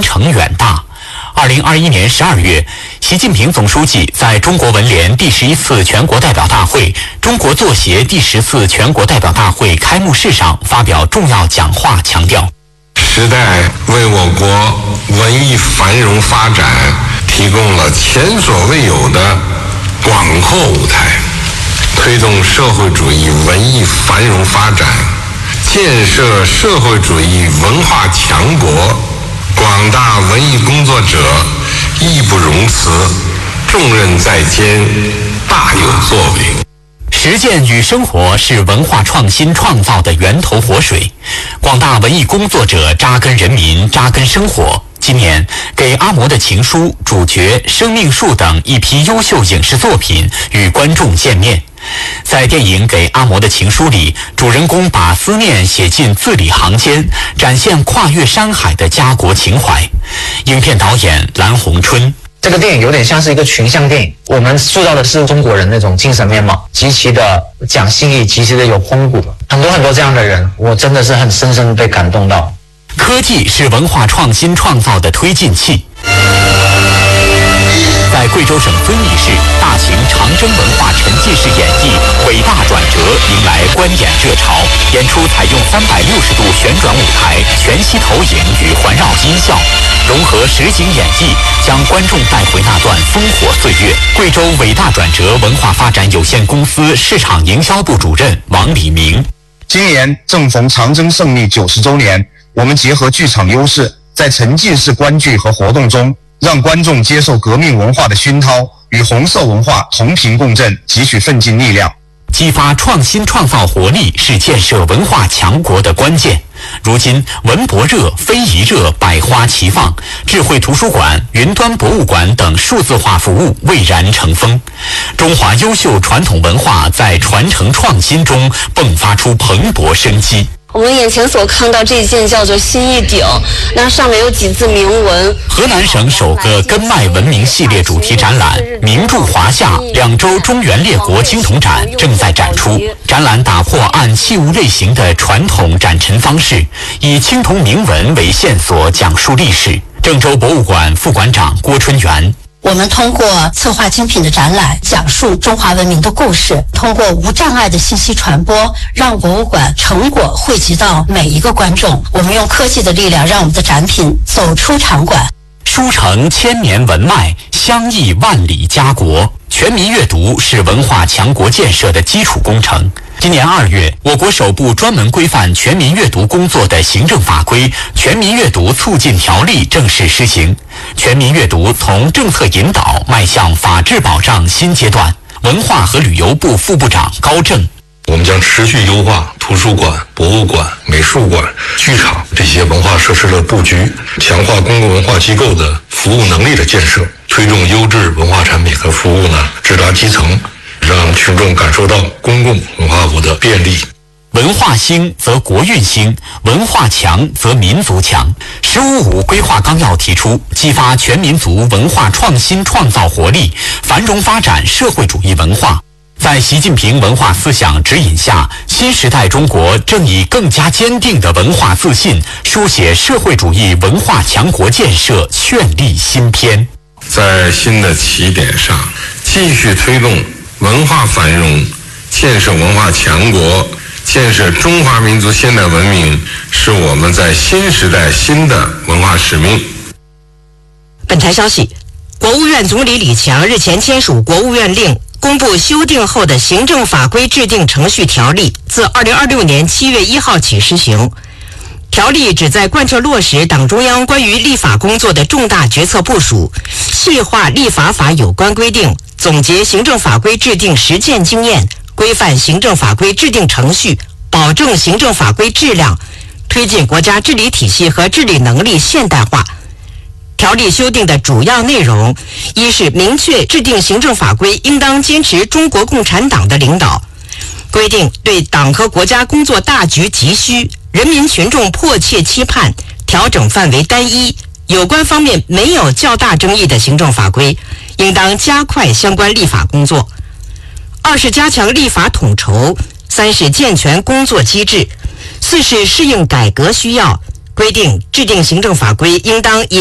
程远大。2021年12月，习近平总书记在中国文联第11次全国代表大会、中国作协第10次全国代表大会开幕式上发表重要讲话，强调： 时代为我国文艺繁荣发展提供了前所未有的广阔舞台，推动社会主义文艺繁荣发展，建设社会主义文化强国，广大文艺工作者义不容辞，重任在肩，大有作为。 实践与生活是文化创新创造的源头活水，广大文艺工作者扎根人民，扎根生活。今年，给阿嬷的情书、主角、生命树等一批优秀影视作品与观众见面。在电影《给阿嬷的情书》里，主人公把思念写进字里行间，展现跨越山海的家国情怀。影片导演蓝红春。 这个电影有点像是一个群像电影，我们塑造的是中国人那种精神面貌，极其的讲信义，极其的有风骨，很多这样的人，我真的是很深深被感动到。 科技是文化创新创造的推进器。在贵州省遵义市，大型长征文化沉浸式演绎《伟大转折》迎来观演热潮。演出采用360度旋转舞台、全息投影与环绕音效，融合实景演绎，将观众带回那段烽火岁月。贵州伟大转折文化发展有限公司市场营销部主任王礼明。 今年正逢长征胜利90周年，我们结合剧场优势，在沉浸式观剧和活动中，让观众接受革命文化的熏陶，与红色文化同频共振，汲取奋进力量。 激发创新创造活力是建设文化强国的关键。如今文博热、非遗热百花齐放，智慧图书馆、云端博物馆等数字化服务蔚然成风。中华优秀传统文化在传承创新中迸发出蓬勃生机。 我们眼前所看到这一件叫做新一鼎，那上面有几字铭文。 河南省首个根脉文明系列主题展览名著华夏2周中原列国青铜展正在展出。展览打破按器物类型的传统展陈方式，以青铜铭文为线索讲述历史。郑州博物馆副馆长郭春元。 我们通过策划精品的展览，讲述中华文明的故事，通过无障碍的信息传播，让博物馆成果汇集到每一个观众。我们用科技的力量，让我们的展品走出场馆， 书成千年文脉，相益万里家国。全民阅读是文化强国建设的基础工程。今年2月，我国首部专门规范全民阅读工作的行政法规《全民阅读促进条例》正式施行。全民阅读从政策引导迈向法治保障新阶段。文化和旅游部副部长高正。 我们将持续优化图书馆、博物馆、美术馆、剧场这些文化设施的布局，强化公共文化机构的服务能力的建设，推动优质文化产品和服务直达基层，让群众感受到公共文化服务的便利。 文化兴则国运兴，文化强则民族强。“15+5”规划纲要提出，激发全民族文化创新创造活力，繁荣发展社会主义文化。在习近平文化思想指引下，新时代中国正以更加坚定的文化自信，书写社会主义文化强国建设绚丽新篇。 在新的起点上，继续推动文化繁荣，建设文化强国，建设中华民族现代文明，是我们在新时代新的文化使命。 本台消息，国务院总理李强日前签署国务院令，公布修订后的行政法规制定程序条例，自2026年7月1号起施行。条例旨在贯彻落实党中央关于立法工作的重大决策部署，细化立法法有关规定，总结行政法规制定实践经验，规范行政法规制定程序，保证行政法规质量，推进国家治理体系和治理能力现代化。条例修订的主要内容，一是明确制定行政法规应当坚持中国共产党的领导，规定对党和国家工作大局急需、人民群众迫切期盼、调整范围单一、有关方面没有较大争议的行政法规，应当加快相关立法工作。二是加强立法统筹，三是健全工作机制，四是适应改革需要，规定制定行政法规应当以